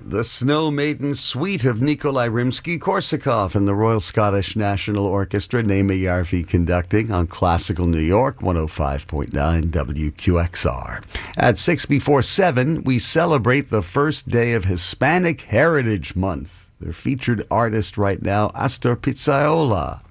The Snow Maiden Suite of Nikolai Rimsky-Korsakov and the Royal Scottish National Orchestra, Naima Yarvi conducting on Classical New York 105.9 WQXR. At 6 before 7, we celebrate the first day of Hispanic Heritage Month. Their featured artist right now, Astor Piazzolla.